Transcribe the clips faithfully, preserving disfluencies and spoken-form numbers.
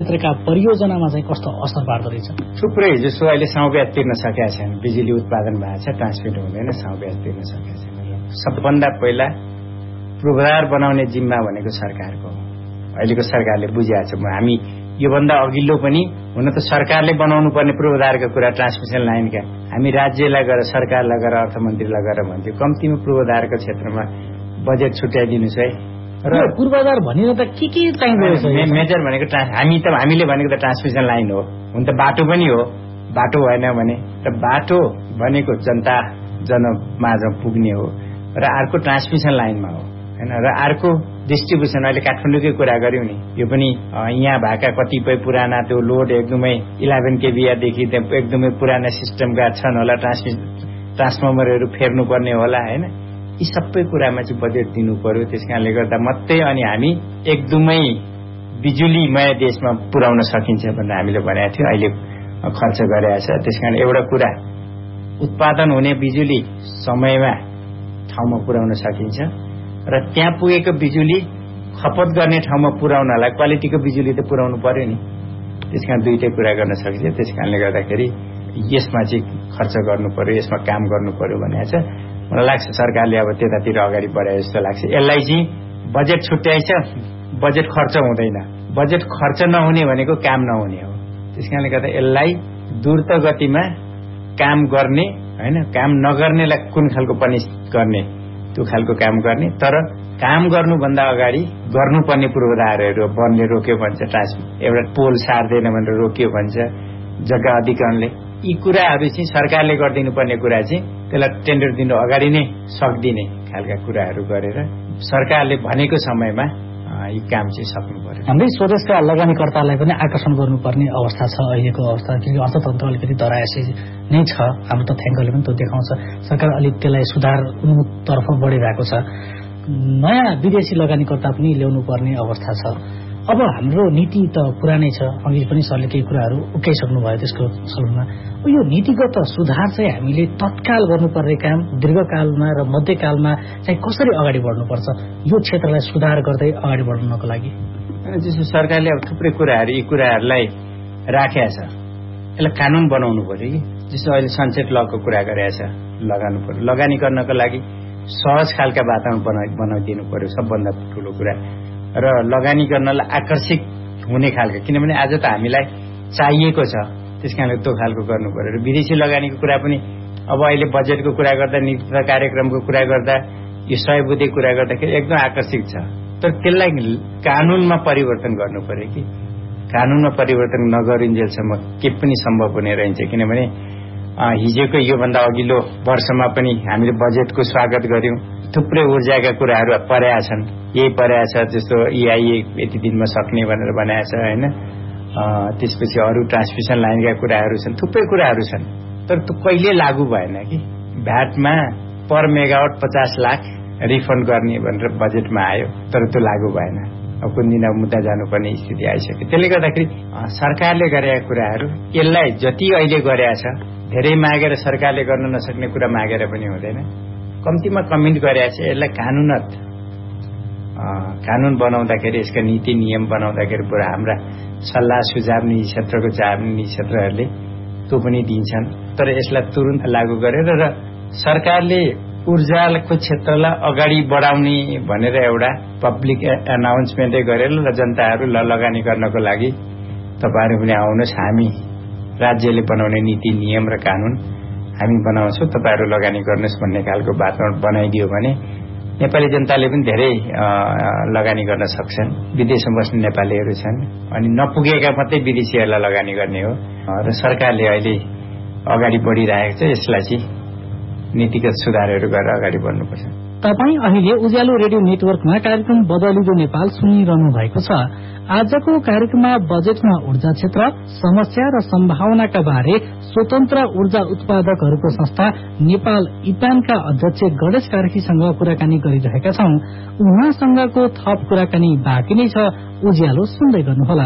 क्षेत्रका परियोजनामा चाहिँ कस्तो असर पार्दो रहेछ? थुप्रै जस्तो अहिले साउब्याज तिर्न सकेका छैन, बिजुली उत्पादन भएको छ, ट्रान्समिट हुँदैन, साउब्याज तिर्न सकेका छैन। सबभन्दा पहिला पूर्वाधार बनाउने जिम्मा भनेको सरकारको हो। अहिलेको सरकारले बुझिएको छ। हामी योभन्दा अघिल्लो पनि हुन त सरकारले बनाउनु पर्ने पूर्वाधारका कुरा, ट्रान्समिसन लाइनका, हामी राज्यलाई गएर सरकारलाई गएर अर्थमन्त्रीलाई गएर भन्थ्यो कम्तीमा पूर्वाधारको क्षेत्रमा बजेट छुट्याइदिनुहोस् है। र पूर्वाधार भनेर त के के चाहिन्छ? मेजर भनेको हामी त हामीले भनेको त ट्रान्समिसन लाइन हो, हुन त बाटो पनि हो। बाटो भएन भने त बाटो भनेको जनता जनमाझ पुग्ने हो र अर्को ट्रान्समिसन लाइनमा हो हैन। र अर्को डिस्ट्रिब्युसन, अहिले काठमाडौँकै कुरा गर्यौं नि, यो पनि यहाँ भएका कतिपय पुराना त्यो लोड एकदमै इलेभेन केबीदेखि एकदमै पुराना सिस्टमका छन् होला, ट्रान्समिट ट्रान्सफर्मरहरू फेर्नु पर्ने होला हैन। यी सबै कुरामा चाहिँ बजेट दिनु पर्यो। त्यसकारणले गर्दा मात्रै अनि हामी एकदमै बिजुलीमय देशमा पुर्याउन सकिन्छ भनेर हामीले भनेको थियो। अहिले खर्च गरेको छ। त्यसकारण एउटा कुरा, उत्पादन हुने बिजुली समयमा ठाउँमा पुर्याउन सकिन्छ र त्यहाँ पुगेको बिजुली खपत गर्ने ठाउँमा पुर्याउनलाई क्वालिटीको बिजुली त पुर्याउनु पर्यो नि। त्यसकारण दुईटै कुरा गर्न सकिन्छ। त्यसकारणले गर्दाखेरि यसमा चाहिँ खर्च गर्नु पर्यो, यसमा काम गर्नु पर्यो भनेको छ। मलाई लाग्छ सरकारले अब त्यतातिर अगाडि बढाए जस्तो लाग्छ। यसलाई चाहिँ बजेट छुट्याइछ, बजेट खर्च हुँदैन। बजेट खर्च नहुने भनेको काम नहुने हो। त्यसकारणले गर्दा यसलाई द्रुत गतिमा काम गर्ने हैन, काम नगर्नेलाई कुन खालको पनिस गर्ने त्यो खालको काम गर्ने। तर काम गर्नुभन्दा अगाडि गर्नुपर्ने पूर्वाधारहरू, वनले रोक्यो भन्छ, ट्रान्समिट एउटा पोल सार्दैन भनेर रोक्यो भन्छ जग्गा अधिकरणले। यी कुराहरू चाहिँ सरकारले गरिदिनु पर्ने कुरा चाहिँ त्यसलाई टेन्डर दिनु अगाडि नै सक्दिने खालका कुराहरू गरेर सरकारले भनेको समयमा यी काम चाहिँ सक्नु पर्यो। हाम्रै स्वदेशका लगानीकर्तालाई पनि आकर्षण गर्नुपर्ने अवस्था छ अहिलेको अवस्था, किनकि अर्थतन्त्र अलिकति दराएसी नै छ। हाम्रो तथ्याङ्कले पनि त्यो देखाउँछ। सरकार अलिक त्यसलाई सुधार उन्मुखतर्फ बढिरहेको छ। नयाँ विदेशी लगानीकर्ता पनि ल्याउनु पर्ने अवस्था छ। अब हाम्रो नीति त पुरानै छ, अघि पनि सरले केही कुराहरू उकाइसक्नु भयो त्यसको सलमा। यो नीतिगत सुधार चाहिँ हामीले तत्काल गर्नुपर्ने काम दीर्घकालमा र मध्यकालमा चाहिँ कसरी अगाडि बढ्नुपर्छ यो क्षेत्रलाई सुधार गर्दै अगाडि बढ्नको लागि? जस्तो सरकारले अब थुप्रै कुराहरू यी कुराहरूलाई राखेको छ, यसलाई कानुन बनाउनु पर्यो कि। जस्तो अहिले सनसेट लको कुरा गरेको छ, लगाउनु पर्यो। लगानी गर्नको लागि सहज खालका वातावरण बनाइदिनु पर्यो सबभन्दा ठुलो कुरा। र लगानी गर्नलाई आकर्षित हुने खालको, किनभने आज त हामीलाई चाहिएको छ, त्यसकारणले त्यो खालको गर्नु पर्यो। र विदेशी लगानीको कुरा पनि अब अहिले बजेटको कुरा गर्दा, नीति कार्यक्रमको कुरा गर्दा, यो सय बुँदे कुरा गर्दाखेरि एकदम आकर्षित छ। तर त्यसलाई कानुनमा परिवर्तन गर्नु पर्यो कि। कानुनमा परिवर्तन नगरिन्जेलसम्म के पनि सम्भव हुने रहन्छ। किनभने हिजोको योभन्दा अघिल्लो वर्षमा पनि हामीले बजेटको स्वागत गर्यौं। थुप्रै ऊर्जाका कुराहरू परेका छन्, यही परेका छ। जस्तो इआइए यति दिनमा सक्ने भनेर बनाएको छ हैन। त्यसपछि अरू ट्रान्समिसन लाइनका कुराहरू छन्, थुप्रै कुराहरू छन्। तर त्यो कहिले लागू भएन कि। भ्याटमा पर मेगावाट पचास लाख रिफन्ड गर्ने भनेर बजेटमा आयो, तर त्यो लागू भएन। अब कुन दिन मुद्दा जानुपर्ने स्थिति आइसक्यो। त्यसले गर्दाखेरि सरकारले गरेका कुराहरू, यसलाई जति अहिले गरेका छ, धेरै मागेर सरकारले गर्न नसक्ने कुरा मागेर पनि हुँदैन। कम्तीमा कमिट गरेका छ। यसलाई कानुनत कानुन बनाउँदाखेरि, यसका नीति नियम बनाउँदाखेरि पुरा हाम्रा सल्लाह सुझाव नीति क्षेत्रको नीति क्षेत्रहरूले त्यो पनि दिन्छन्। तर यसलाई तुरुन्त लागू गरेर र सरकारले ऊर्जाको क्षेत्रलाई अगाडि बढाउने भनेर एउटा पब्लिक एनाउन्समेन्टै गरेर र जनताहरू लगानी गर्नको लागि तपाईहरु पनि आउनुहोस्, हामी राज्यले बनाउने नीति नियम र कानुन हामी बनाउँछौं, तपाईहरु लगानी गर्नुहोस् भन्ने खालको वातावरण बनाइदियो भने नेपाली जनताले पनि धेरै लगानी गर्न सक्छन्। विदेशमा बस्ने नेपालीहरू छन्, अनि नपुगेका मात्रै विदेशीहरूलाई लगानी गर्ने हो। र सरकारले अहिले अगाडि बढिरहेको छ। यसलाई चाहिँ नीतिगत सुधारहरू गरेर अगाडि बढ्नुपर्छ। तपाईं अहिले उज्यालो रेडियो नेटवर्कमा कार्यक्रम बदलिँदो नेपाल सुनिरहनु भएको छ। आजको कार्यक्रममा बजेटमा ऊर्जा क्षेत्र, समस्या र सम्भावनाका बारे स्वतन्त्र ऊर्जा उत्पादकहरूको संस्था नेपाल इपानका अध्यक्ष गणेश कार्कीसँग कुराकानी गरिरहेका छौं। उहाँसँगको थप कुराकानी बाँकी नै छ। उज्यालो सुन्दै गर्नुहोला।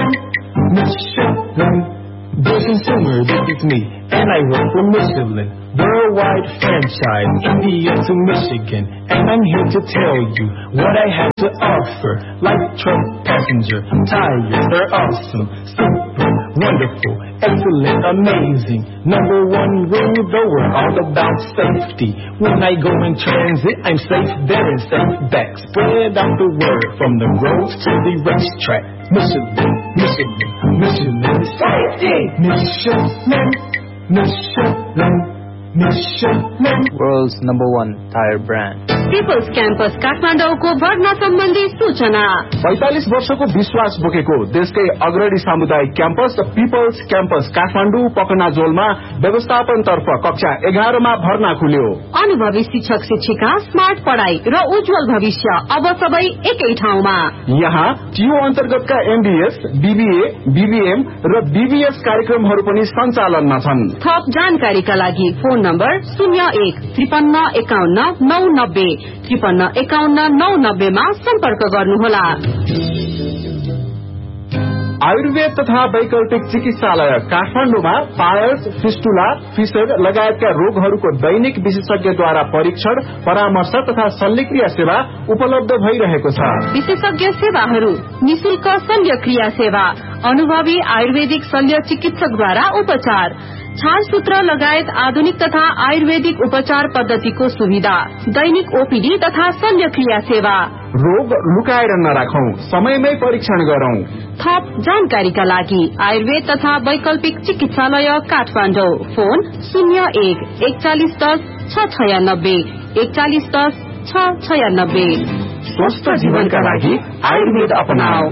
The consumer, this is me, and I work for Michelin. worldwide franchise, India to Michigan, and I'm here to tell you what I have to offer. Light truck passenger tires, they're awesome, super, wonderful, excellent, amazing. Number one rule, though, we're all about safety. When I go in transit, I'm safe there and safe back. Spread out the word from the grove to the racetrack. Michelin, Michelin, Michelin safety. Michelin, Michelin, Michelin. World's number one tire brand. People's campus काठमाडौँको भर्ना सम्बन्धी सूचना। पैंतालीस वर्षको विश्वास बोकेको देशकै अग्रणी सामुदायिक क्याम्पस पिपल्स क्याम्पस काठमाडौँ पकनाजोलमा व्यवस्थापन तर्फ कक्षा एघारमा भर्ना खुल्यो। अनुभवी शिक्षक शिक्षिका, स्मार्ट पढ़ाई र उज्जवल भविष्य अब सबै एकै ठाउँमा। यहाँ टिओ अन्तर्गतका एमबीएस, बीबीए, बीबीएम र बीबीएस कार्यक्रमहरू पनि सञ्चालनमा छन्। थप जानकारीका लागि फोन नम्बर शून्य एक त्रिपन्न एकाउन्न नौ नब्बे त्रिपन्न एकाउन्न नौ नब्बेमा सम्पर्क गर्नुहोला। आयुर्वेद तथा वैकल्पिक चिकित्सालय काठमाडौँमा पायल्स, फिस्टुला, फिसर लगायतका रोगहरूको दैनिक विशेषज्ञद्वारा परीक्षण, परामर्श तथा शल्यक्रिया सेवा उपलब्ध भइरहेको छ। विशेषज्ञ सेवाहरू, निशुल्क शल्यक्रिया सेवा, अनुभवी आयुर्वेदिक शल्य चिकित्सकद्वारा उपचार, छालसूत्र लगायत आधुनिक तथा आयुर्वेदिक उपचार पद्धतिको सुविधा, दैनिक ओपीडी तथा शल्यक्रिया सेवा। रोग लुकाएर नराखौं, समयमै परीक्षण गरौं। थप जानकारीका लागि आयुर्वेद तथा वैकल्पिक चिकित्सालय काठमाडौँ, फोन शून्य एक एकचालिस दस छ छयानब्बे एकचालिस दस छ छयानब्बे। स्वस्थ जीवनका लागि आयुर्वेद अपनाऊ।